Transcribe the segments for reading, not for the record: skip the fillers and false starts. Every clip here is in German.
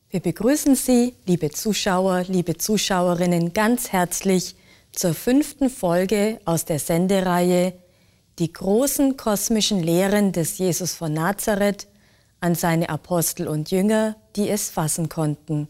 Wir begrüßen Sie, liebe Zuschauer, liebe Zuschauerinnen, ganz herzlich zur 5. Folge aus der Sendereihe Die großen kosmischen Lehren des Jesus von Nazareth an seine Apostel und Jünger, die es fassen konnten.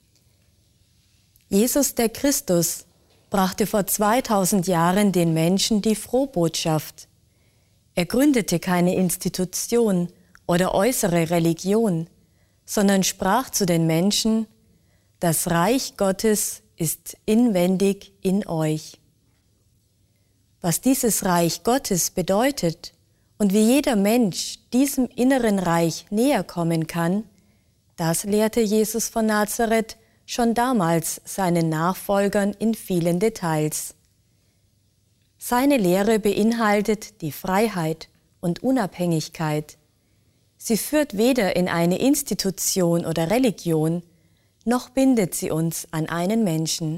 Jesus der Christus brachte vor 2000 Jahren den Menschen die Frohbotschaft. Er gründete keine Institution oder äußere Religion, sondern sprach zu den Menschen: Das Reich Gottes ist inwendig in euch. Was dieses Reich Gottes bedeutet und wie jeder Mensch diesem inneren Reich näher kommen kann, das lehrte Jesus von Nazareth schon damals seinen Nachfolgern in vielen Details. Seine Lehre beinhaltet die Freiheit und Unabhängigkeit. Sie führt weder in eine Institution oder Religion, noch bindet sie uns an einen Menschen.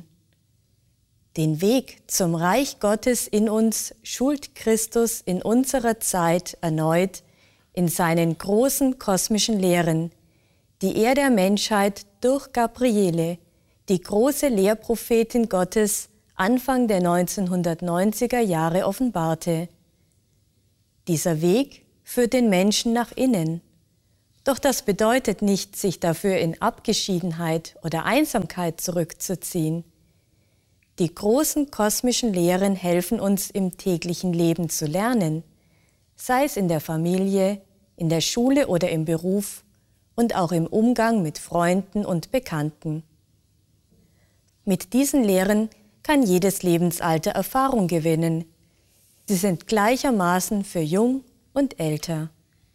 Den Weg zum Reich Gottes in uns schult Christus in unserer Zeit erneut in seinen großen kosmischen Lehren, die er der Menschheit durch Gabriele, die große Lehrprophetin Gottes, Anfang der 1990er Jahre offenbarte. Dieser Weg führt den Menschen nach innen. Doch das bedeutet nicht, sich dafür in Abgeschiedenheit oder Einsamkeit zurückzuziehen. Die großen kosmischen Lehren helfen uns im täglichen Leben zu lernen, sei es in der Familie, in der Schule oder im Beruf und auch im Umgang mit Freunden und Bekannten. Mit diesen Lehren kann jedes Lebensalter Erfahrung gewinnen. Sie sind gleichermaßen für jung und älter.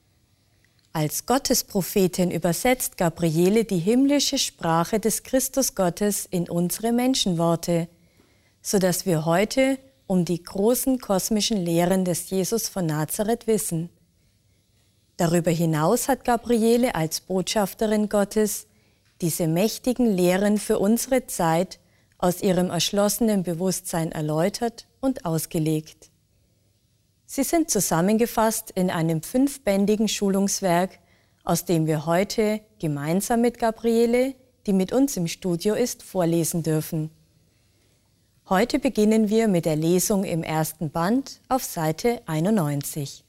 Als Gottesprophetin übersetzt Gabriele die himmlische Sprache des Christusgottes in unsere Menschenworte, sodass wir heute um die großen kosmischen Lehren des Jesus von Nazareth wissen. Darüber hinaus hat Gabriele als Botschafterin Gottes diese mächtigen Lehren für unsere Zeit aus ihrem erschlossenen Bewusstsein erläutert und ausgelegt. Sie sind zusammengefasst in einem 5-bändigen Schulungswerk, aus dem wir heute gemeinsam mit Gabriele, die mit uns im Studio ist, vorlesen dürfen. Heute beginnen wir mit der Lesung im 1. Band auf Seite 91.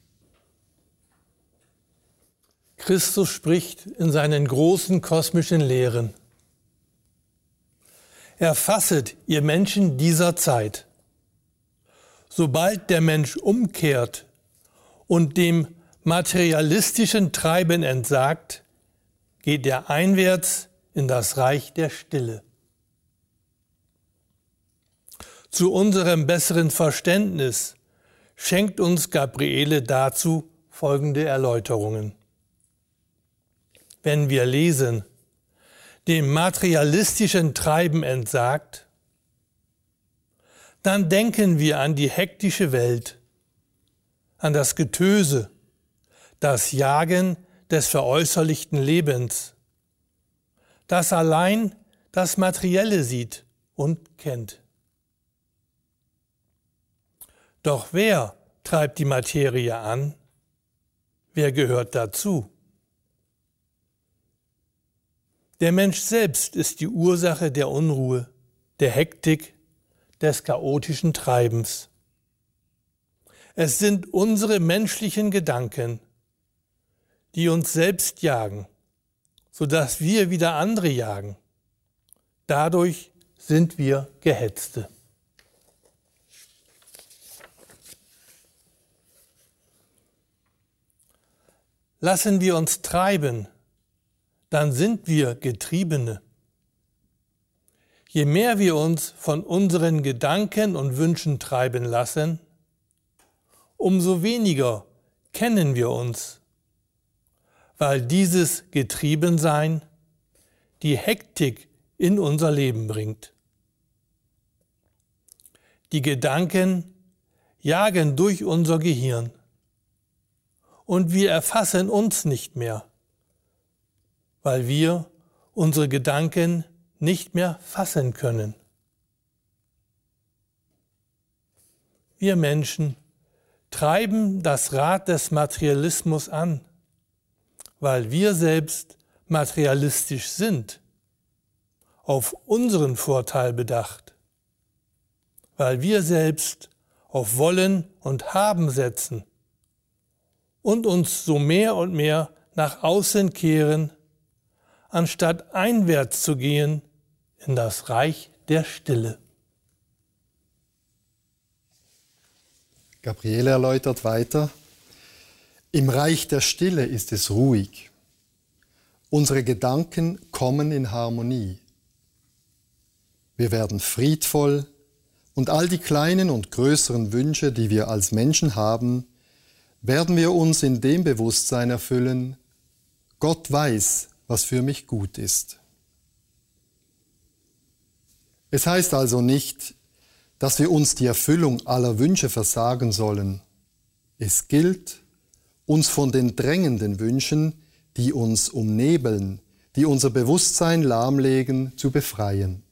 Christus spricht in seinen großen kosmischen Lehren. Erfasset, ihr Menschen dieser Zeit. Sobald der Mensch umkehrt und dem materialistischen Treiben entsagt, geht er einwärts in das Reich der Stille. Zu unserem besseren Verständnis schenkt uns Gabriele dazu folgende Erläuterungen. Wenn wir lesen, dem materialistischen Treiben entsagt, dann denken wir an die hektische Welt, an das Getöse, das Jagen des veräußerlichten Lebens, das allein das Materielle sieht und kennt. Doch wer treibt die Materie an? Wer gehört dazu? Der Mensch selbst ist die Ursache der Unruhe, der Hektik, des chaotischen Treibens. Es sind unsere menschlichen Gedanken, die uns selbst jagen, sodass wir wieder andere jagen. Dadurch sind wir Gehetzte. Lassen wir uns treiben, dann sind wir Getriebene. Je mehr wir uns von unseren Gedanken und Wünschen treiben lassen, umso weniger kennen wir uns, weil dieses Getriebensein die Hektik in unser Leben bringt. Die Gedanken jagen durch unser Gehirn und wir erfassen uns nicht mehr, weil wir unsere Gedanken nicht mehr fassen können. Wir Menschen treiben das Rad des Materialismus an, weil wir selbst materialistisch sind auf unseren Vorteil bedacht, weil wir selbst auf Wollen und Haben setzen und uns so mehr und mehr nach außen kehren, anstatt einwärts zu gehen in das Reich der Stille. Gabriele erläutert weiter: Im Reich der Stille ist es ruhig. Unsere Gedanken kommen in Harmonie. Wir werden friedvoll und all die kleinen und größeren Wünsche, die wir als Menschen haben, werden wir uns in dem Bewusstsein erfüllen: Gott weiß, was für mich gut ist. Es heißt also nicht, dass wir uns die Erfüllung aller Wünsche versagen sollen. Es gilt, uns von den drängenden Wünschen, die uns umnebeln, die unser Bewusstsein lahmlegen, zu befreien.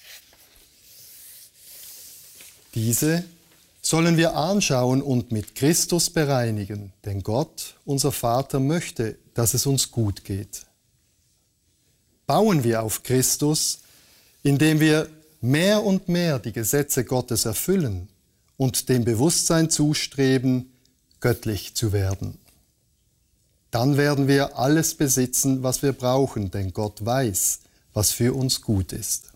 Diese sollen wir anschauen und mit Christus bereinigen, denn Gott, unser Vater, möchte, dass es uns gut geht. Bauen wir auf Christus, indem wir mehr und mehr die Gesetze Gottes erfüllen und dem Bewusstsein zustreben, göttlich zu werden. Dann werden wir alles besitzen, was wir brauchen, denn Gott weiß, was für uns gut ist.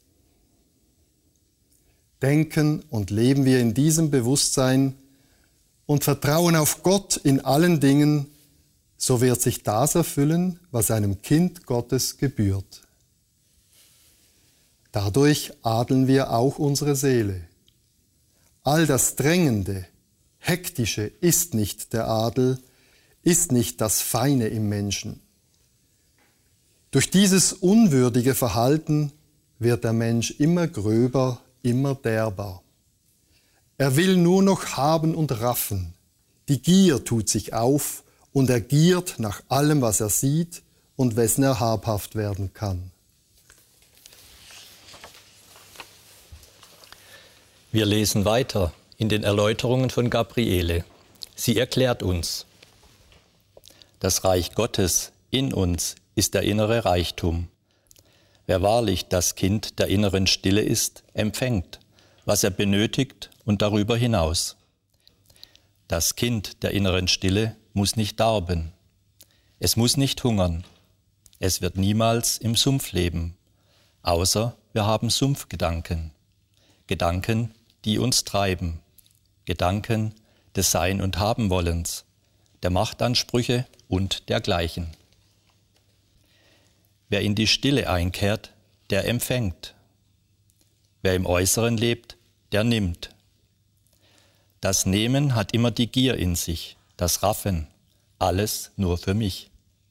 Denken und leben wir in diesem Bewusstsein und vertrauen auf Gott in allen Dingen, so wird sich das erfüllen, was einem Kind Gottes gebührt. Dadurch adeln wir auch unsere Seele. All das Drängende, Hektische ist nicht der Adel, ist nicht das Feine im Menschen. Durch dieses unwürdige Verhalten wird der Mensch immer gröber, immer derber. Er will nur noch haben und raffen. Die Gier tut sich auf und er giert nach allem, was er sieht und wessen er habhaft werden kann. Wir lesen weiter in den Erläuterungen von Gabriele. Sie erklärt uns: Das Reich Gottes in uns ist der innere Reichtum. Wer wahrlich das Kind der inneren Stille ist, empfängt, was er benötigt und darüber hinaus. Das Kind der inneren Stille muss nicht darben. Es muss nicht hungern. Es wird niemals im Sumpf leben, außer wir haben Sumpfgedanken. Gedanken, die uns treiben. Gedanken des Sein- und Haben-Wollens, der Machtansprüche und dergleichen. Wer in die Stille einkehrt, der empfängt. Wer im Äußeren lebt, der nimmt. Das Nehmen hat immer die Gier in sich, das Raffen, alles nur für mich.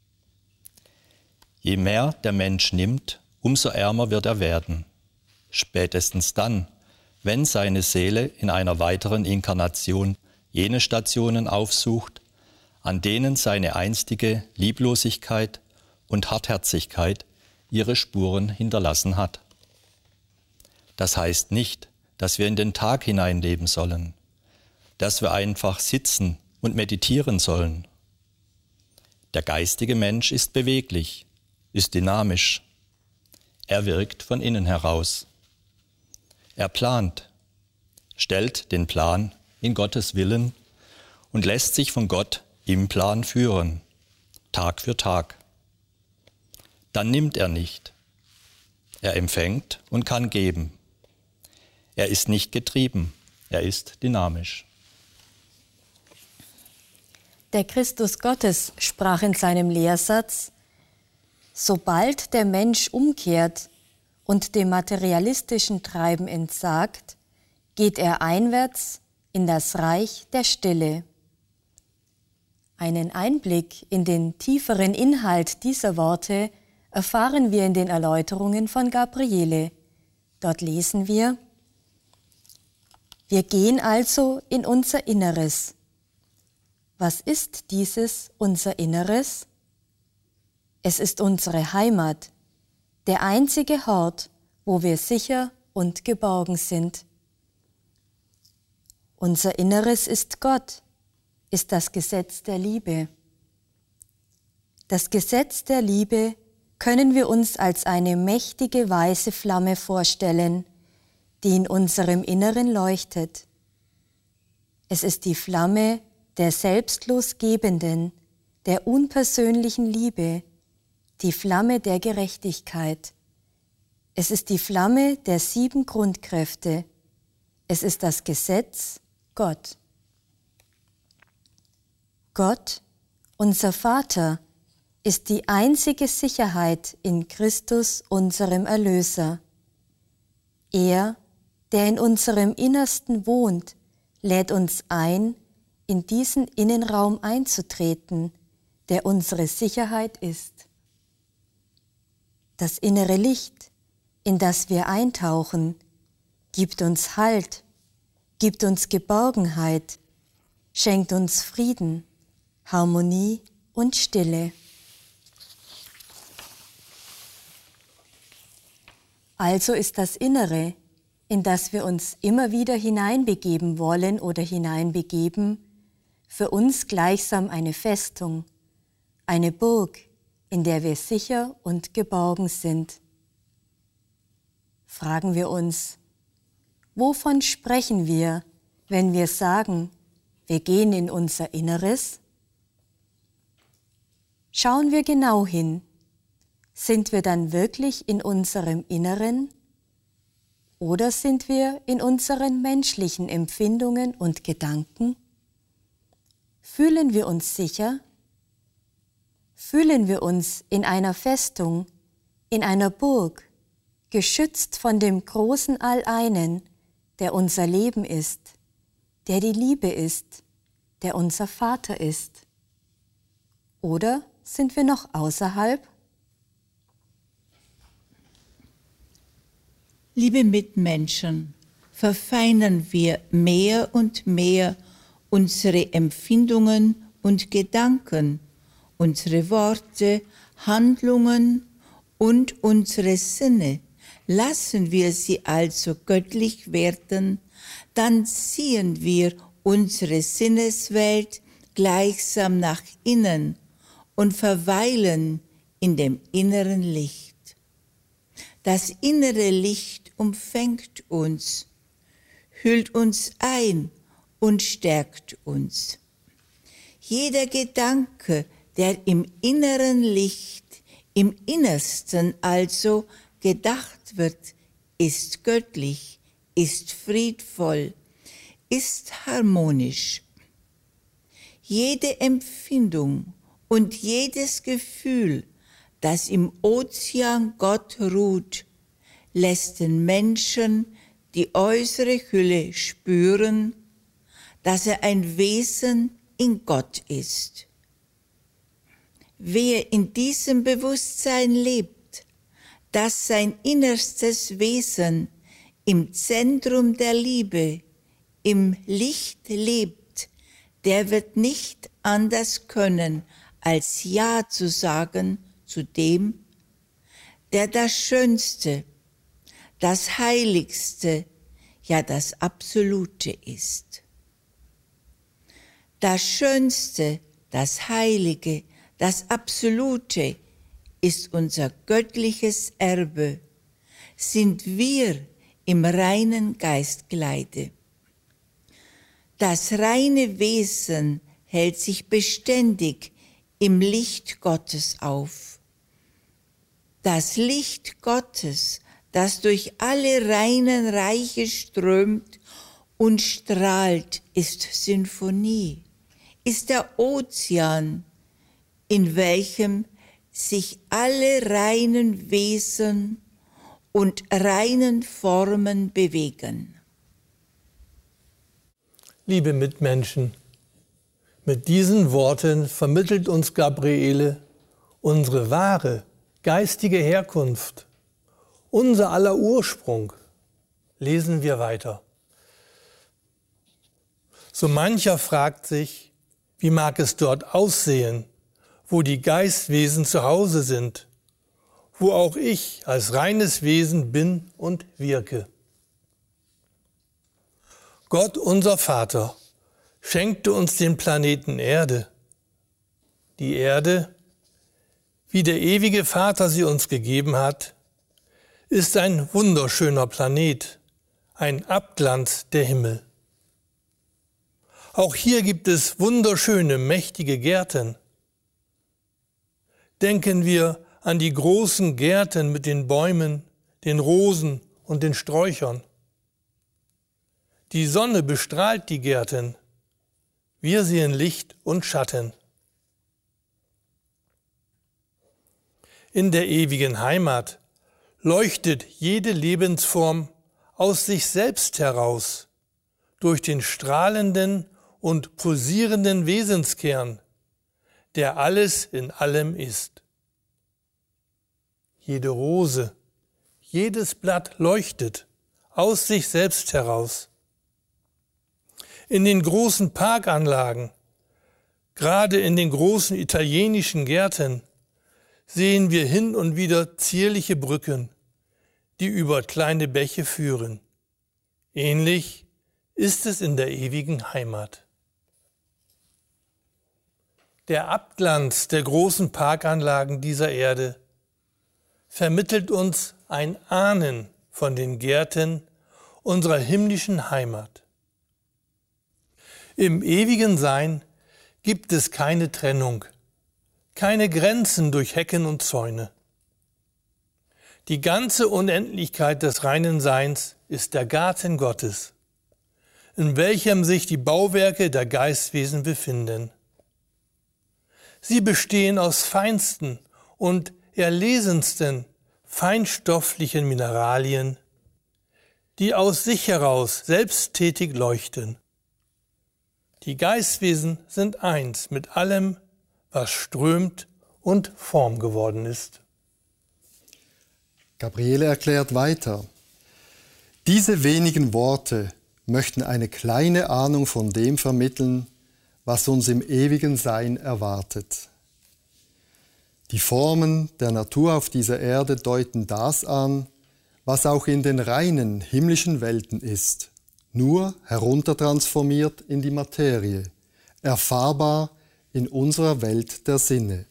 Je mehr der Mensch nimmt, umso ärmer wird er werden. Spätestens dann, wenn seine Seele in einer weiteren Inkarnation jene Stationen aufsucht, an denen seine einstige Lieblosigkeit und Hartherzigkeit ihre Spuren hinterlassen hat. Das heißt nicht, dass wir in den Tag hineinleben sollen, dass wir einfach sitzen und meditieren sollen. Der geistige Mensch ist beweglich, ist dynamisch. Er wirkt von innen heraus. Er plant, stellt den Plan in Gottes Willen und lässt sich von Gott im Plan führen, Tag für Tag. Dann nimmt er nicht. Er empfängt und kann geben. Er ist nicht getrieben, er ist dynamisch. Der Christus Gottes sprach in seinem Lehrsatz: Sobald der Mensch umkehrt und dem materialistischen Treiben entsagt, geht er einwärts in das Reich der Stille. Einen Einblick in den tieferen Inhalt dieser Worte erfahren wir in den Erläuterungen von Gabriele. Dort lesen wir: Wir gehen also in unser Inneres. Was ist dieses unser Inneres? Es ist unsere Heimat, der einzige Hort, wo wir sicher und geborgen sind. Unser Inneres ist Gott, ist das Gesetz der Liebe. Das Gesetz der Liebe können wir uns als eine mächtige weiße Flamme vorstellen, die in unserem Inneren leuchtet. Es ist die Flamme der selbstlos Gebenden, der unpersönlichen Liebe, die Flamme der Gerechtigkeit. Es ist die Flamme der 7 Grundkräfte. Es ist das Gesetz, Gott. Gott, unser Vater, ist die einzige Sicherheit in Christus, unserem Erlöser. Er, der in unserem Innersten wohnt, lädt uns ein, in diesen Innenraum einzutreten, der unsere Sicherheit ist. Das innere Licht, in das wir eintauchen, gibt uns Halt, gibt uns Geborgenheit, schenkt uns Frieden, Harmonie und Stille. Also ist das Innere, in das wir uns immer wieder hineinbegeben wollen oder hineinbegeben, für uns gleichsam eine Festung, eine Burg, in der wir sicher und geborgen sind. Fragen wir uns, wovon sprechen wir, wenn wir sagen, wir gehen in unser Inneres? Schauen wir genau hin. Sind wir dann wirklich in unserem Inneren? Oder sind wir in unseren menschlichen Empfindungen und Gedanken? Fühlen wir uns sicher? Fühlen wir uns in einer Festung, in einer Burg, geschützt von dem großen All-Einen, der unser Leben ist, der die Liebe ist, der unser Vater ist? Oder sind wir noch außerhalb? Liebe Mitmenschen, verfeinern wir mehr und mehr unsere Empfindungen und Gedanken, unsere Worte, Handlungen und unsere Sinne. Lassen wir sie also göttlich werden, dann ziehen wir unsere Sinneswelt gleichsam nach innen und verweilen in dem inneren Licht. Das innere Licht umfängt uns, hüllt uns ein und stärkt uns. Jeder Gedanke, der im inneren Licht, im Innersten also gedacht wird, ist göttlich, ist friedvoll, ist harmonisch. Jede Empfindung und jedes Gefühl, das im Ozean Gott ruht, lässt den Menschen die äußere Hülle spüren, dass er ein Wesen in Gott ist. Wer in diesem Bewusstsein lebt, dass sein innerstes Wesen im Zentrum der Liebe, im Licht lebt, der wird nicht anders können, als Ja zu sagen zu dem, der das Schönste, das Heiligste, ja das Absolute ist. Das Schönste, das Heilige, das Absolute ist unser göttliches Erbe, sind wir im reinen Geistkleide. Das reine Wesen hält sich beständig im Licht Gottes auf. Das Licht Gottes, das durch alle reinen Reiche strömt und strahlt, ist Sinfonie, ist der Ozean, in welchem sich alle reinen Wesen und reinen Formen bewegen. Liebe Mitmenschen, mit diesen Worten vermittelt uns Gabriele unsere wahre geistige Herkunft, unser aller Ursprung. Lesen wir weiter. So mancher fragt sich, wie mag es dort aussehen, wo die Geistwesen zu Hause sind, wo auch ich als reines Wesen bin und wirke. Gott, unser Vater, schenkte uns den Planeten Erde. Die Erde, wie der ewige Vater sie uns gegeben hat, ist ein wunderschöner Planet, ein Abglanz der Himmel. Auch hier gibt es wunderschöne, mächtige Gärten. Denken wir an die großen Gärten mit den Bäumen, den Rosen und den Sträuchern. Die Sonne bestrahlt die Gärten. Wir sehen Licht und Schatten. In der ewigen Heimat leuchtet jede Lebensform aus sich selbst heraus, durch den strahlenden und pulsierenden Wesenskern, der alles in allem ist. Jede Rose, jedes Blatt leuchtet aus sich selbst heraus. In den großen Parkanlagen, gerade in den großen italienischen Gärten, sehen wir hin und wieder zierliche Brücken, die über kleine Bäche führen. Ähnlich ist es in der ewigen Heimat. Der Abglanz der großen Parkanlagen dieser Erde vermittelt uns ein Ahnen von den Gärten unserer himmlischen Heimat. Im ewigen Sein gibt es keine Trennung, keine Grenzen durch Hecken und Zäune. Die ganze Unendlichkeit des reinen Seins ist der Garten Gottes, in welchem sich die Bauwerke der Geistwesen befinden. Sie bestehen aus feinsten und erlesensten feinstofflichen Mineralien, die aus sich heraus selbsttätig leuchten. Die Geistwesen sind eins mit allem, was strömt und Form geworden ist. Gabriele erklärt weiter: Diese wenigen Worte möchten eine kleine Ahnung von dem vermitteln, was uns im ewigen Sein erwartet. Die Formen der Natur auf dieser Erde deuten das an, was auch in den reinen himmlischen Welten ist, nur heruntertransformiert in die Materie, erfahrbar in unserer Welt der Sinne.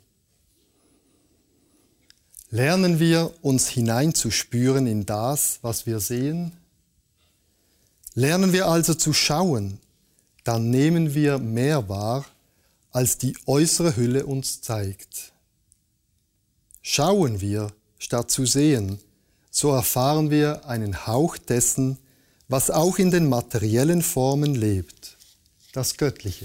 Lernen wir, uns hineinzuspüren in das, was wir sehen? Lernen wir also zu schauen, dann nehmen wir mehr wahr, als die äußere Hülle uns zeigt. Schauen wir, statt zu sehen, so erfahren wir einen Hauch dessen, was auch in den materiellen Formen lebt, das Göttliche.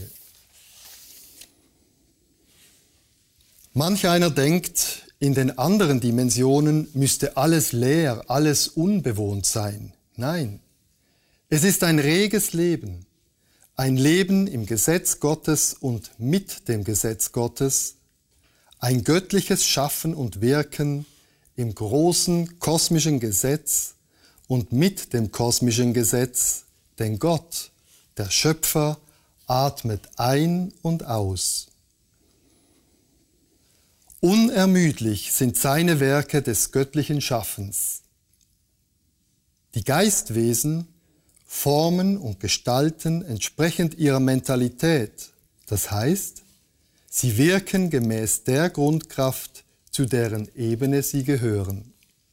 Manch einer denkt, in den anderen Dimensionen müsste alles leer, alles unbewohnt sein. Nein, es ist ein reges Leben, ein Leben im Gesetz Gottes und mit dem Gesetz Gottes, ein göttliches Schaffen und Wirken im großen kosmischen Gesetz und mit dem kosmischen Gesetz, denn Gott, der Schöpfer, atmet ein und aus. Unermüdlich sind seine Werke des göttlichen Schaffens. Die Geistwesen formen und gestalten entsprechend ihrer Mentalität, das heißt, sie wirken gemäß der Grundkraft, zu deren Ebene sie gehören.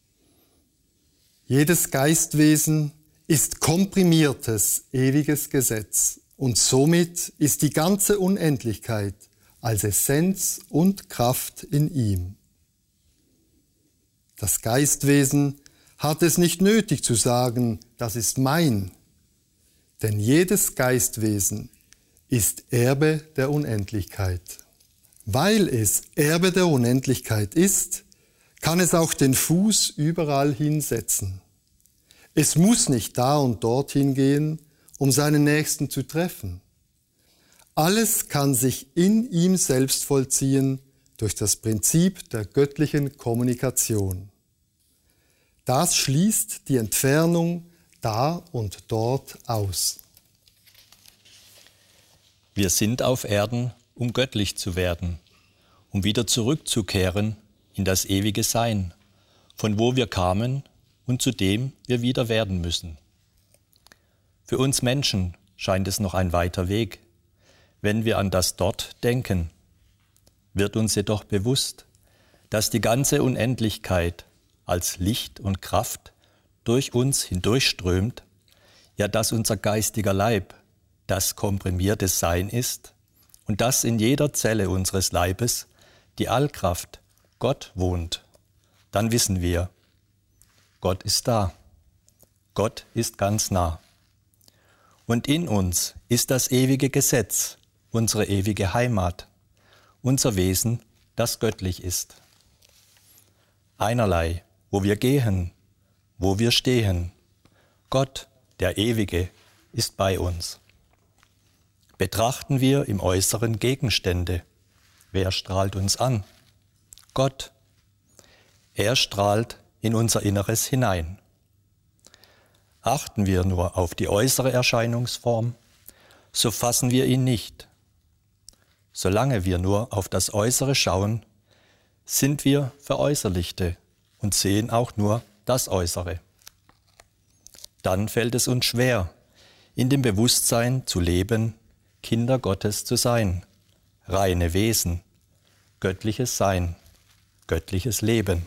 Jedes Geistwesen ist komprimiertes, ewiges Gesetz und somit ist die ganze Unendlichkeit als Essenz und Kraft in ihm. Das Geistwesen hat es nicht nötig zu sagen, das ist mein, denn jedes Geistwesen ist Erbe der Unendlichkeit. Weil es Erbe der Unendlichkeit ist, kann es auch den Fuß überall hinsetzen. Es muss nicht da und dorthin gehen, um seinen Nächsten zu treffen. Alles kann sich in ihm selbst vollziehen durch das Prinzip der göttlichen Kommunikation. Das schließt die Entfernung da und dort aus. Wir sind auf Erden, um göttlich zu werden, um wieder zurückzukehren in das ewige Sein, von wo wir kamen und zu dem wir wieder werden müssen. Für uns Menschen scheint es noch ein weiter Weg. Wenn wir an das Dort denken, wird uns jedoch bewusst, dass die ganze Unendlichkeit als Licht und Kraft durch uns hindurchströmt, ja, dass unser geistiger Leib das komprimierte Sein ist und dass in jeder Zelle unseres Leibes die Allkraft Gott wohnt, dann wissen wir, Gott ist da. Gott ist ganz nah. Und in uns ist das ewige Gesetz, unsere ewige Heimat, unser Wesen, das göttlich ist. Einerlei, wo wir gehen, wo wir stehen. Gott, der Ewige, ist bei uns. Betrachten wir im Äußeren Gegenstände. Wer strahlt uns an? Gott. Er strahlt in unser Inneres hinein. Achten wir nur auf die äußere Erscheinungsform, so fassen wir ihn nicht. Solange wir nur auf das Äußere schauen, sind wir Veräußerlichte und sehen auch nur das Äußere. Dann fällt es uns schwer, in dem Bewusstsein zu leben, Kinder Gottes zu sein, reine Wesen, göttliches Sein, göttliches Leben.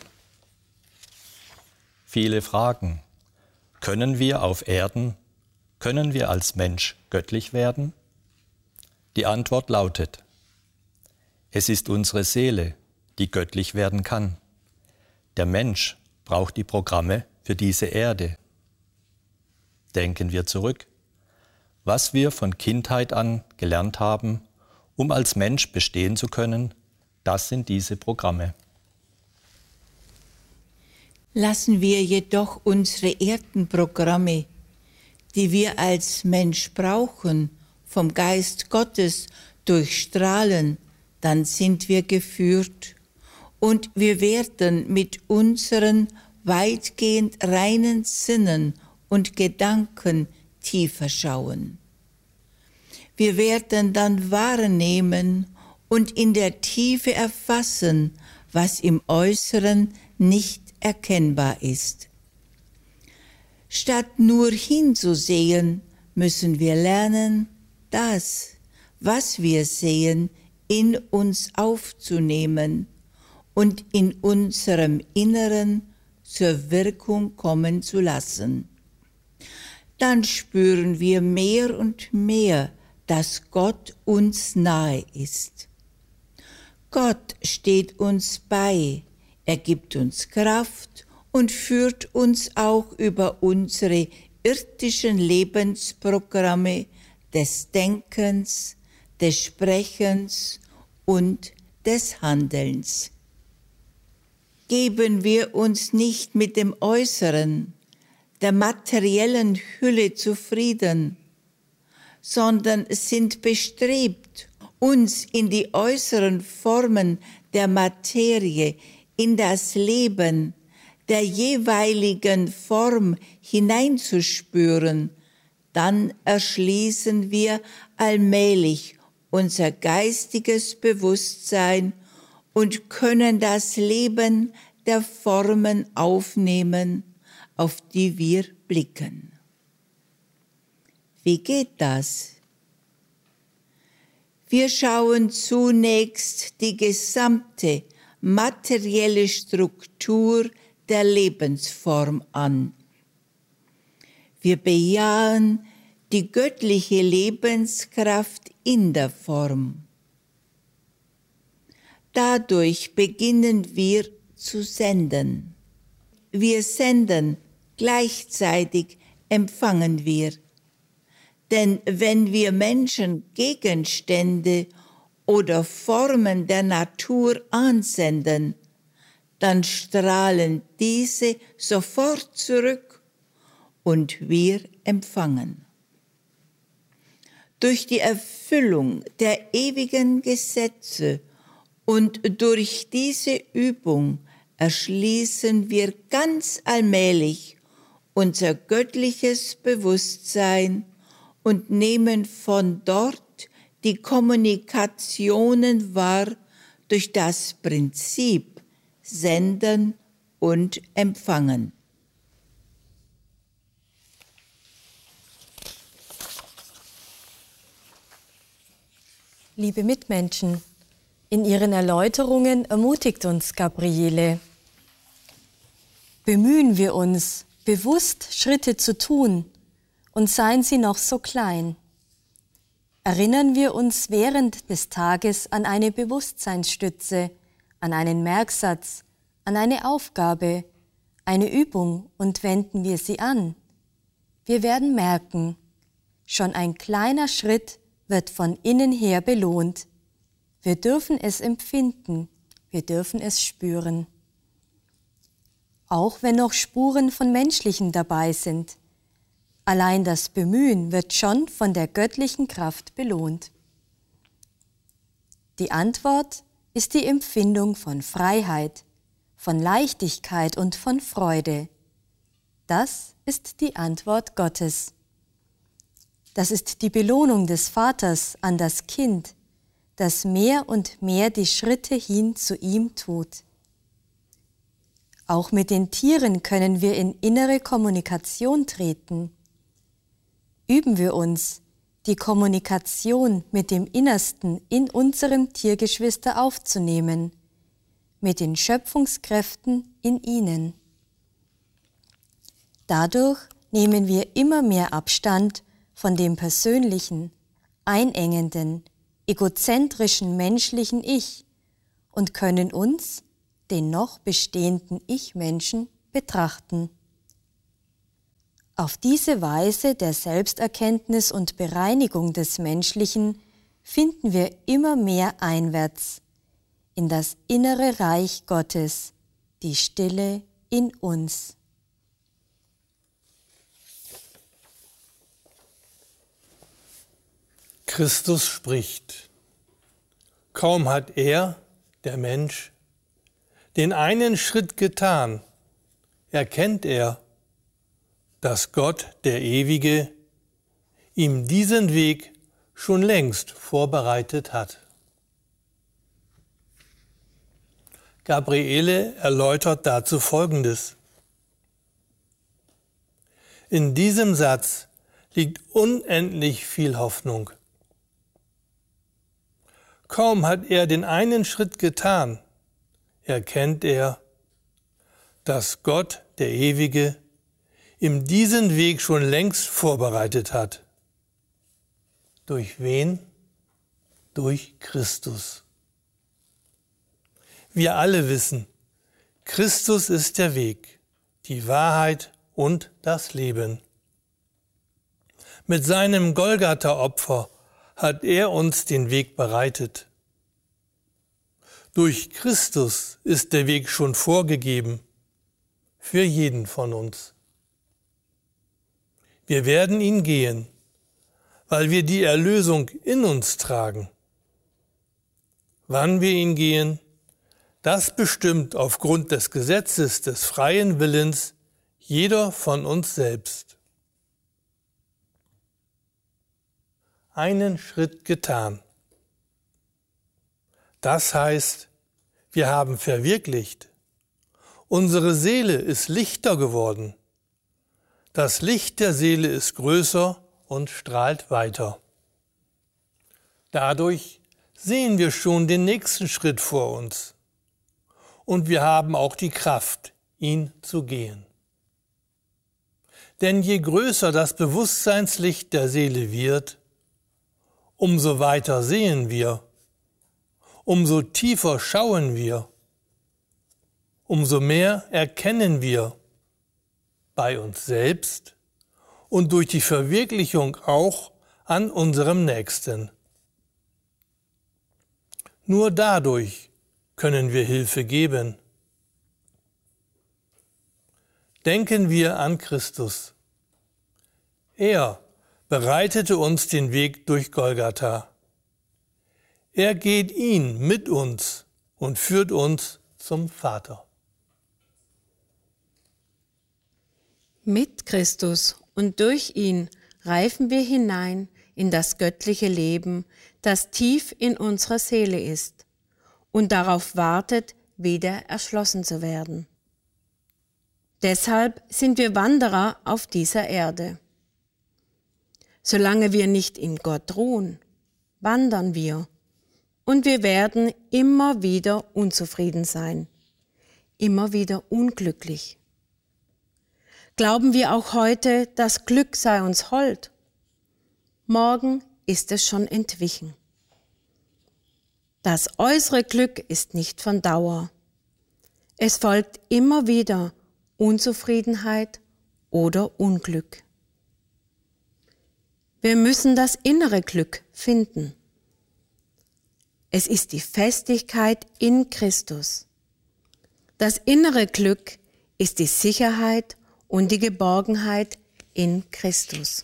Viele fragen, können wir auf Erden, können wir als Mensch göttlich werden? Die Antwort lautet, es ist unsere Seele, die göttlich werden kann. Der Mensch braucht die Programme für diese Erde. Denken wir zurück, was wir von Kindheit an gelernt haben, um als Mensch bestehen zu können, das sind diese Programme. Lassen wir jedoch unsere Erdenprogramme, die wir als Mensch brauchen, vom Geist Gottes durchstrahlen, dann sind wir geführt und wir werden mit unseren weitgehend reinen Sinnen und Gedanken tiefer schauen. Wir werden dann wahrnehmen und in der Tiefe erfassen, was im Äußeren nicht erkennbar ist. Statt nur hinzusehen, müssen wir lernen, das, was wir sehen, in uns aufzunehmen und in unserem Inneren zur Wirkung kommen zu lassen. Dann spüren wir mehr und mehr, dass Gott uns nahe ist. Gott steht uns bei, er gibt uns Kraft und führt uns auch über unsere irdischen Lebensprogramme des Denkens, des Sprechens und des Handelns. Geben wir uns nicht mit dem Äußeren, der materiellen Hülle zufrieden, sondern sind bestrebt, uns in die äußeren Formen der Materie, in das Leben der jeweiligen Form hineinzuspüren, dann erschließen wir allmählich unser geistiges Bewusstsein und können das Leben der Formen aufnehmen, auf die wir blicken. Wie geht das? Wir schauen zunächst die gesamte materielle Struktur der Lebensform an. Wir bejahen die göttliche Lebenskraft in der Form. Dadurch beginnen wir zu senden. Wir senden, gleichzeitig empfangen wir. Denn wenn wir Menschen Gegenstände oder Formen der Natur ansenden, dann strahlen diese sofort zurück und wir empfangen. Durch die Erfüllung der ewigen Gesetze und durch diese Übung erschließen wir ganz allmählich unser göttliches Bewusstsein und nehmen von dort die Kommunikationen wahr durch das Prinzip Senden und Empfangen. Liebe Mitmenschen, In ihren Erläuterungen ermutigt uns Gabriele. Bemühen wir uns, bewusst Schritte zu tun, und seien sie noch so klein. Erinnern wir uns während des Tages an eine Bewusstseinsstütze, an einen Merksatz, an eine Aufgabe, eine Übung und wenden wir sie an. Wir werden merken, schon ein kleiner Schritt wird von innen her belohnt. Wir dürfen es empfinden, wir dürfen es spüren. Auch wenn noch Spuren von Menschlichem dabei sind, allein das Bemühen wird schon von der göttlichen Kraft belohnt. Die Antwort ist die Empfindung von Freiheit, von Leichtigkeit und von Freude. Das ist die Antwort Gottes. Das ist die Belohnung des Vaters an das Kind, das mehr und mehr die Schritte hin zu ihm tut. Auch mit den Tieren können wir in innere Kommunikation treten. Üben wir uns, die Kommunikation mit dem Innersten in unserem Tiergeschwister aufzunehmen, mit den Schöpfungskräften in ihnen. Dadurch nehmen wir immer mehr Abstand von dem persönlichen, einengenden, egozentrischen menschlichen Ich und können uns, den noch bestehenden Ich-Menschen, betrachten. Auf diese Weise der Selbsterkenntnis und Bereinigung des Menschlichen finden wir immer mehr einwärts in das innere Reich Gottes, die Stille in uns. Christus spricht. Kaum hat er, der Mensch, den einen Schritt getan, erkennt er, dass Gott, der Ewige, ihm diesen Weg schon längst vorbereitet hat. Gabriele erläutert dazu Folgendes. In diesem Satz liegt unendlich viel Hoffnung. Kaum hat er den einen Schritt getan, erkennt er, dass Gott, der Ewige, ihm diesen Weg schon längst vorbereitet hat. Durch wen? Durch Christus. Wir alle wissen, Christus ist der Weg, die Wahrheit und das Leben. Mit seinem Golgatha-Opfer hat er uns den Weg bereitet. Durch Christus ist der Weg schon vorgegeben, für jeden von uns. Wir werden ihn gehen, weil wir die Erlösung in uns tragen. Wann wir ihn gehen, das bestimmt aufgrund des Gesetzes des freien Willens jeder von uns selbst. Einen Schritt getan. Das heißt, wir haben verwirklicht. Unsere Seele ist lichter geworden. Das Licht der Seele ist größer und strahlt weiter. Dadurch sehen wir schon den nächsten Schritt vor uns. Und wir haben auch die Kraft, ihn zu gehen. Denn je größer das Bewusstseinslicht der Seele wird, umso weiter sehen wir, umso tiefer schauen wir, umso mehr erkennen wir bei uns selbst und durch die Verwirklichung auch an unserem Nächsten. Nur dadurch können wir Hilfe geben. Denken wir an Christus. Er bereitete uns den Weg durch Golgatha. Er geht ihn mit uns und führt uns zum Vater. Mit Christus und durch ihn reifen wir hinein in das göttliche Leben, das tief in unserer Seele ist und darauf wartet, wieder erschlossen zu werden. Deshalb sind wir Wanderer auf dieser Erde. Solange wir nicht in Gott ruhen, wandern wir, und wir werden immer wieder unzufrieden sein, immer wieder unglücklich. Glauben wir auch heute, das Glück sei uns hold? Morgen ist es schon entwichen. Das äußere Glück ist nicht von Dauer. Es folgt immer wieder Unzufriedenheit oder Unglück. Wir müssen das innere Glück finden. Es ist die Festigkeit in Christus. Das innere Glück ist die Sicherheit und die Geborgenheit in Christus.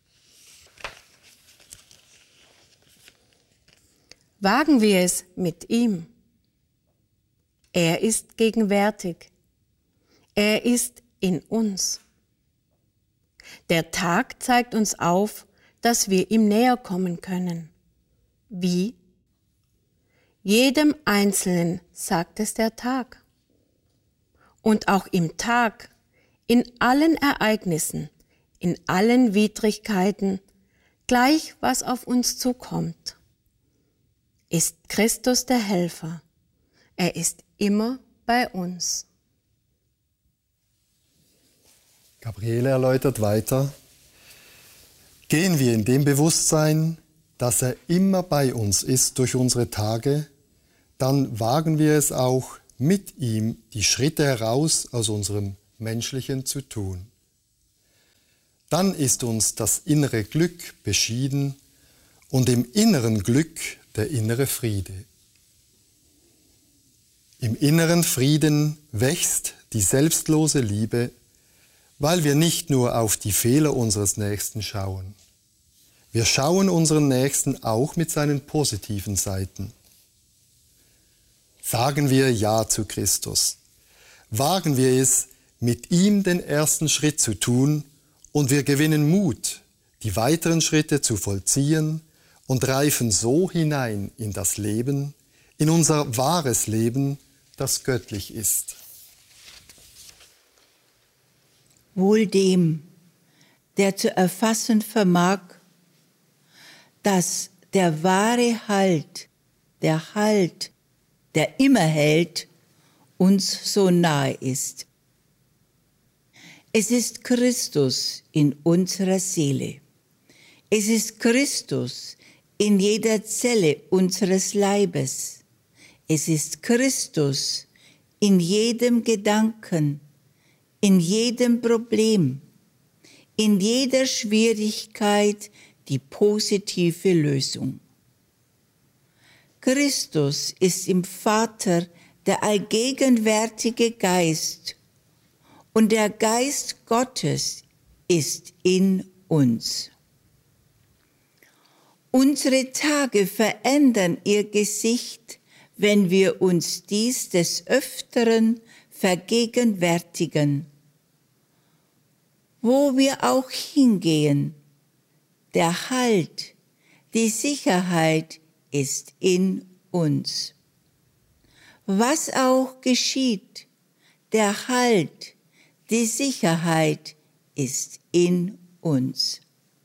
Wagen wir es mit ihm. Er ist gegenwärtig. Er ist in uns. Der Tag zeigt uns auf, dass wir ihm näher kommen können. Wie? Jedem Einzelnen sagt es der Tag. Und auch im Tag, in allen Ereignissen, in allen Widrigkeiten, gleich was auf uns zukommt, ist Christus der Helfer. Er ist immer bei uns. Gabriele erläutert weiter: Gehen wir in dem Bewusstsein, dass er immer bei uns ist durch unsere Tage, dann wagen wir es auch, mit ihm die Schritte heraus aus unserem Menschlichen zu tun. Dann ist uns das innere Glück beschieden und im inneren Glück der innere Friede. Im inneren Frieden wächst die selbstlose Liebe, weil wir nicht nur auf die Fehler unseres Nächsten schauen. Wir schauen unseren Nächsten auch mit seinen positiven Seiten. Sagen wir Ja zu Christus. Wagen wir es, mit ihm den ersten Schritt zu tun, und wir gewinnen Mut, die weiteren Schritte zu vollziehen und reifen so hinein in das Leben, in unser wahres Leben, das göttlich ist. Wohl dem, der zu erfassen vermag, dass der wahre Halt, der immer hält, uns so nahe ist. Es ist Christus in unserer Seele. Es ist Christus in jeder Zelle unseres Leibes. Es ist Christus in jedem Gedanken, in jedem Problem, in jeder Schwierigkeit die positive Lösung. Christus ist im Vater der allgegenwärtige Geist und der Geist Gottes ist in uns. Unsere Tage verändern ihr Gesicht, wenn wir uns dies des Öfteren vergegenwärtigen. Wo wir auch hingehen, der Halt, die Sicherheit ist in uns. Was auch geschieht, der Halt, die Sicherheit ist in uns.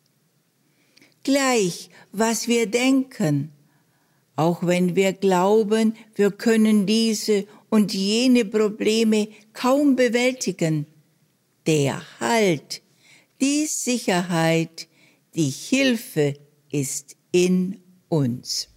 Gleich, was wir denken, auch wenn wir glauben, wir können diese und jene Probleme kaum bewältigen, der Halt, die Sicherheit, die Hilfe ist in uns.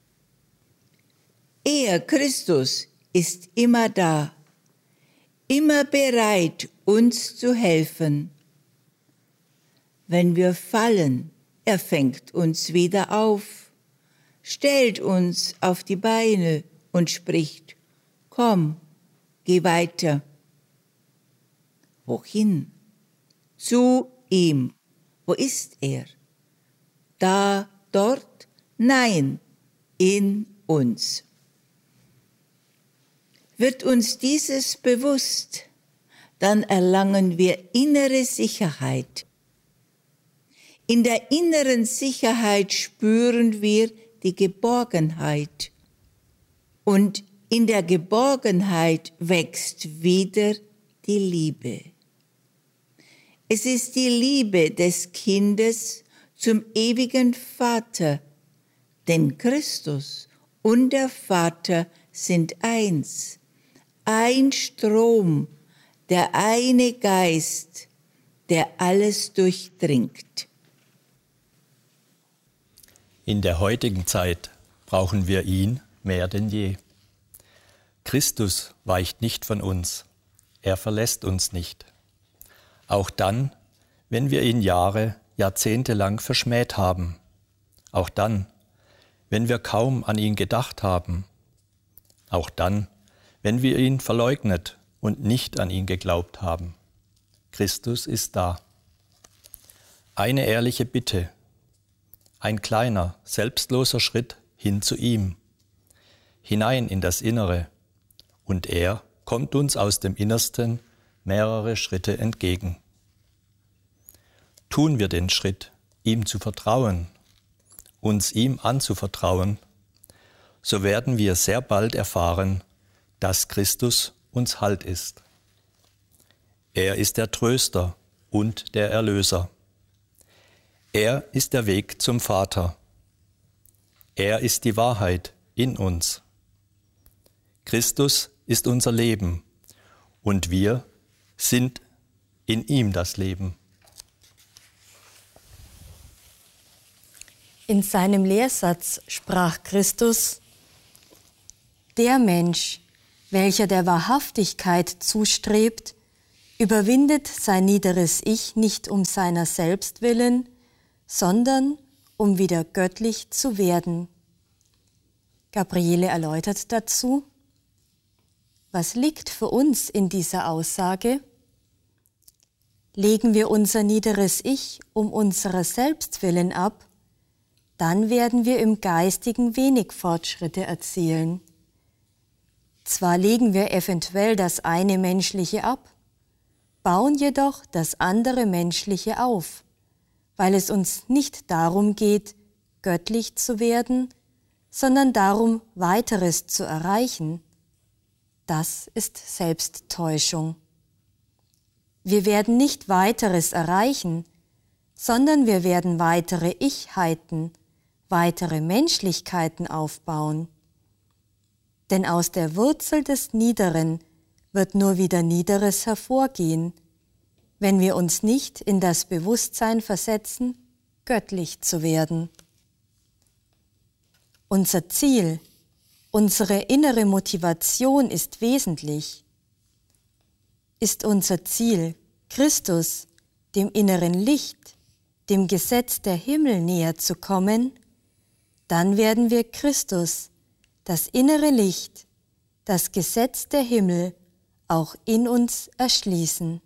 Er, Christus, ist immer da, immer bereit, uns zu helfen. Wenn wir fallen, er fängt uns wieder auf, stellt uns auf die Beine und spricht: Komm, geh weiter. Wohin? Zu ihm. Wo ist er? Da, dort? Nein, in uns. Wird uns dieses bewusst, dann erlangen wir innere Sicherheit. In der inneren Sicherheit spüren wir die Geborgenheit. Und in der Geborgenheit wächst wieder die Liebe. Es ist die Liebe des Kindes zum ewigen Vater, denn Christus, und der Vater sind eins. Ein Strom, der eine Geist, der alles durchdringt. In der heutigen Zeit brauchen wir ihn mehr denn je. Christus weicht nicht von uns, er verlässt uns nicht. Auch dann, wenn wir ihn Jahre, Jahrzehnte lang verschmäht haben. Auch dann, wenn wir kaum an ihn gedacht haben. Auch dann, wenn wir ihn verleugnet und nicht an ihn geglaubt haben. Christus ist da. Eine ehrliche Bitte, ein kleiner, selbstloser Schritt hin zu ihm, hinein in das Innere, und er kommt uns aus dem Innersten mehrere Schritte entgegen. Tun wir den Schritt, ihm zu vertrauen, uns ihm anzuvertrauen, so werden wir sehr bald erfahren, dass Christus uns Halt ist. Er ist der Tröster und der Erlöser. Er ist der Weg zum Vater. Er ist die Wahrheit in uns. Christus ist unser Leben und wir sind in ihm das Leben. In seinem Lehrsatz sprach Christus: Der Mensch, welcher der Wahrhaftigkeit zustrebt, überwindet sein niederes Ich nicht um seiner selbst willen, sondern um wieder göttlich zu werden. Gabriele erläutert dazu: Was liegt für uns in dieser Aussage? Legen wir unser niederes Ich um unserer selbst willen ab, dann werden wir im Geistigen wenig Fortschritte erzielen. Zwar legen wir eventuell das eine Menschliche ab, bauen jedoch das andere Menschliche auf, weil es uns nicht darum geht, göttlich zu werden, sondern darum, weiteres zu erreichen. Das ist Selbsttäuschung. Wir werden nicht weiteres erreichen, sondern wir werden weitere Ichheiten, weitere Menschlichkeiten aufbauen. Denn aus der Wurzel des Niederen wird nur wieder Niederes hervorgehen, wenn wir uns nicht in das Bewusstsein versetzen, göttlich zu werden. Unser Ziel, unsere innere Motivation ist wesentlich. Ist unser Ziel Christus, dem inneren Licht, dem Gesetz der Himmel näher zu kommen, dann werden wir Christus, das innere Licht, das Gesetz der Himmel, auch in uns erschließen.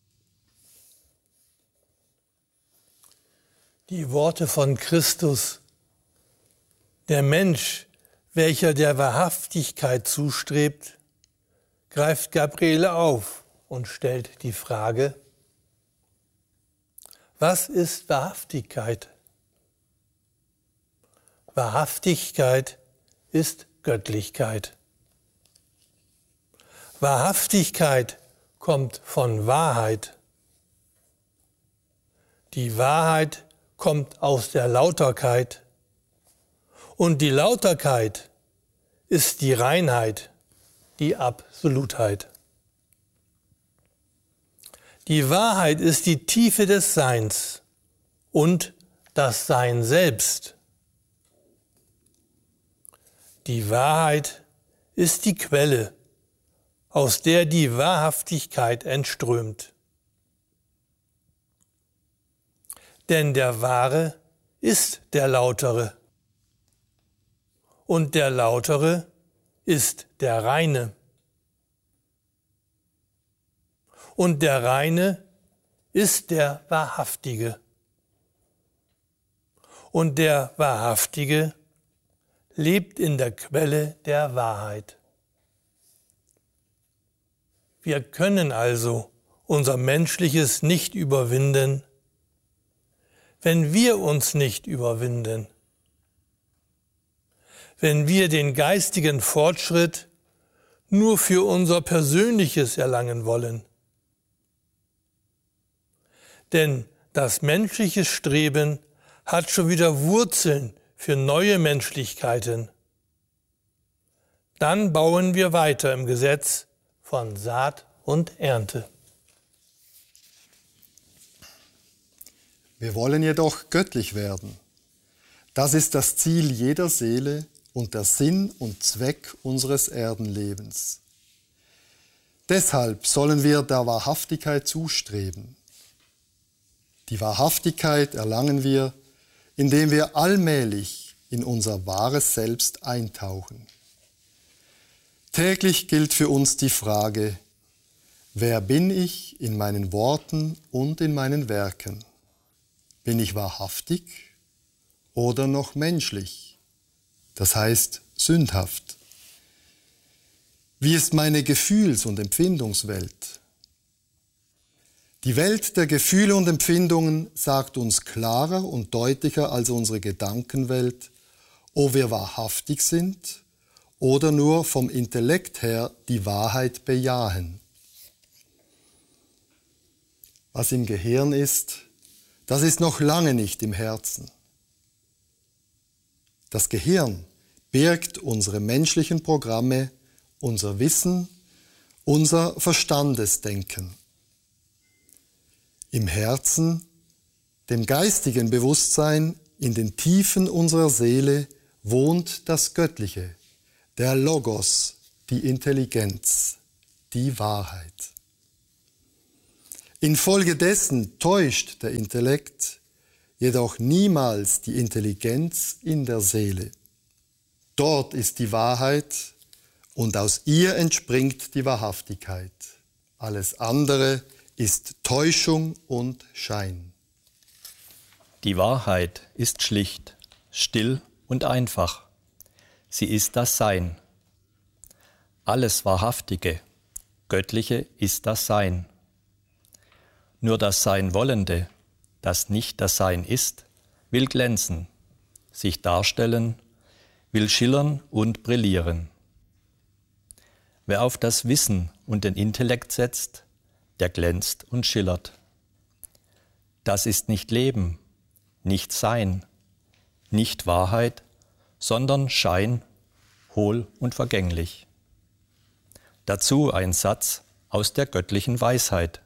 Die Worte von Christus: Der Mensch, welcher der Wahrhaftigkeit zustrebt, greift Gabriele auf und stellt die Frage: Was ist Wahrhaftigkeit? Wahrhaftigkeit ist Göttlichkeit. Wahrhaftigkeit kommt von Wahrheit. Die Wahrheit kommt aus der Lauterkeit. Und die Lauterkeit ist die Reinheit, die Absolutheit. Die Wahrheit ist die Tiefe des Seins und das Sein selbst. Die Wahrheit ist die Quelle, aus der die Wahrhaftigkeit entströmt. Denn der Wahre ist der Lautere. Und der Lautere ist der Reine. Und der Reine ist der Wahrhaftige. Und der Wahrhaftige lebt in der Quelle der Wahrheit. Wir können also unser Menschliches nicht überwinden, wenn wir uns nicht überwinden. Wenn wir den geistigen Fortschritt nur für unser Persönliches erlangen wollen. Denn das menschliche Streben hat schon wieder Wurzeln für neue Menschlichkeiten. Dann bauen wir weiter im Gesetz von Saat und Ernte. Wir wollen jedoch göttlich werden. Das ist das Ziel jeder Seele und der Sinn und Zweck unseres Erdenlebens. Deshalb sollen wir der Wahrhaftigkeit zustreben. Die Wahrhaftigkeit erlangen wir, indem wir allmählich in unser wahres Selbst eintauchen. Täglich gilt für uns die Frage: Wer bin ich in meinen Worten und in meinen Werken? Bin ich wahrhaftig oder noch menschlich, das heißt sündhaft? Wie ist meine Gefühls- und Empfindungswelt? Die Welt der Gefühle und Empfindungen sagt uns klarer und deutlicher als unsere Gedankenwelt, ob wir wahrhaftig sind oder nur vom Intellekt her die Wahrheit bejahen. Was im Gehirn ist, das ist noch lange nicht im Herzen. Das Gehirn birgt unsere menschlichen Programme, unser Wissen, unser Verstandesdenken. Im Herzen, dem geistigen Bewusstsein, in den Tiefen unserer Seele wohnt das Göttliche, der Logos, die Intelligenz, die Wahrheit. Infolgedessen täuscht der Intellekt jedoch niemals die Intelligenz in der Seele. Dort ist die Wahrheit und aus ihr entspringt die Wahrhaftigkeit. Alles andere ist Täuschung und Schein. Die Wahrheit ist schlicht, still und einfach. Sie ist das Sein. Alles Wahrhaftige, Göttliche ist das Sein. Nur das Sein-Wollende, das nicht das Sein ist, will glänzen, sich darstellen, will schillern und brillieren. Wer auf das Wissen und den Intellekt setzt, der glänzt und schillert. Das ist nicht Leben, nicht Sein, nicht Wahrheit, sondern Schein, hohl und vergänglich. Dazu ein Satz aus der göttlichen Weisheit.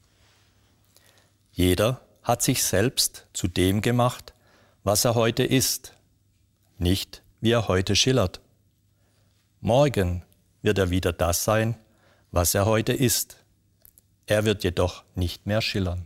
Jeder hat sich selbst zu dem gemacht, was er heute ist, nicht wie er heute schillert. Morgen wird er wieder das sein, was er heute ist. Er wird jedoch nicht mehr schillern.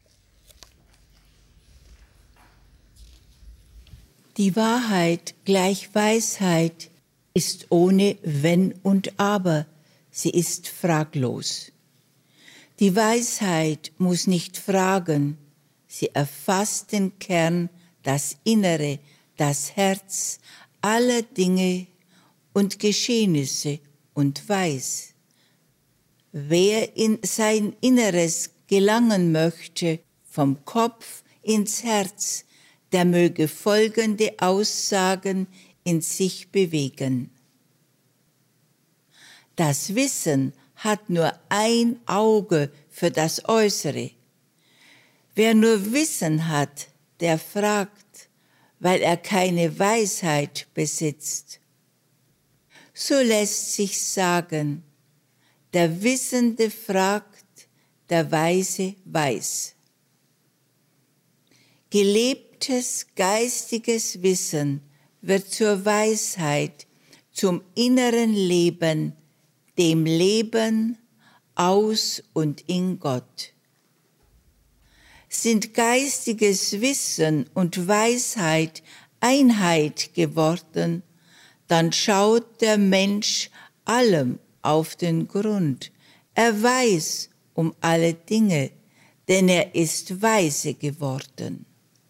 Die Wahrheit gleich Weisheit ist ohne Wenn und Aber, sie ist fraglos. Die Weisheit muss nicht fragen, sie erfasst den Kern, das Innere, das Herz aller Dinge und Geschehnisse und weiß. Wer in sein Inneres gelangen möchte, vom Kopf ins Herz, der möge folgende Aussagen in sich bewegen. Das Wissen hat nur ein Auge für das Äußere. Wer nur Wissen hat, der fragt, weil er keine Weisheit besitzt. So lässt sich sagen, der Wissende fragt, der Weise weiß. Gelebtes geistiges Wissen wird zur Weisheit, zum inneren Leben, dem Leben aus und in Gott. Sind geistiges Wissen und Weisheit Einheit geworden, dann schaut der Mensch allem auf den Grund. Er weiß um alle Dinge, denn er ist weise geworden.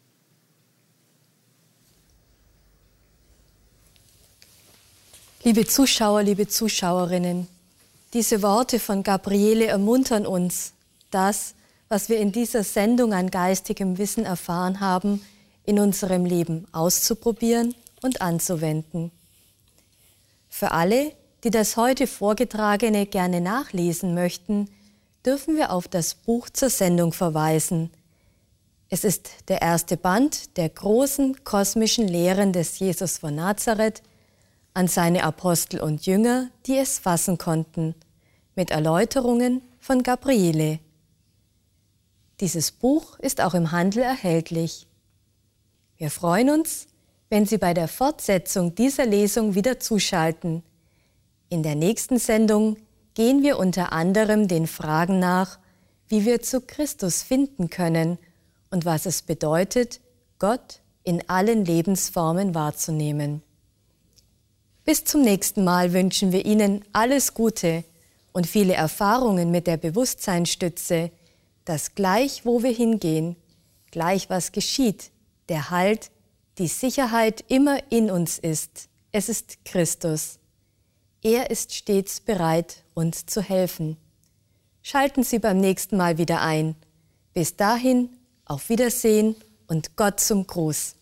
Liebe Zuschauer, liebe Zuschauerinnen, diese Worte von Gabriele ermuntern uns, das, was wir in dieser Sendung an geistigem Wissen erfahren haben, in unserem Leben auszuprobieren und anzuwenden. Für alle, die das heute Vorgetragene gerne nachlesen möchten, dürfen wir auf das Buch zur Sendung verweisen. Es ist der erste Band der großen kosmischen Lehren des Jesus von Nazareth, an seine Apostel und Jünger, die es fassen konnten, mit Erläuterungen von Gabriele. Dieses Buch ist auch im Handel erhältlich. Wir freuen uns, wenn Sie bei der Fortsetzung dieser Lesung wieder zuschalten. In der nächsten Sendung gehen wir unter anderem den Fragen nach, wie wir zu Christus finden können und was es bedeutet, Gott in allen Lebensformen wahrzunehmen. Bis zum nächsten Mal wünschen wir Ihnen alles Gute und viele Erfahrungen mit der Bewusstseinsstütze, dass gleich wo wir hingehen, gleich was geschieht, der Halt, die Sicherheit immer in uns ist. Es ist Christus. Er ist stets bereit, uns zu helfen. Schalten Sie beim nächsten Mal wieder ein. Bis dahin, auf Wiedersehen und Gott zum Gruß.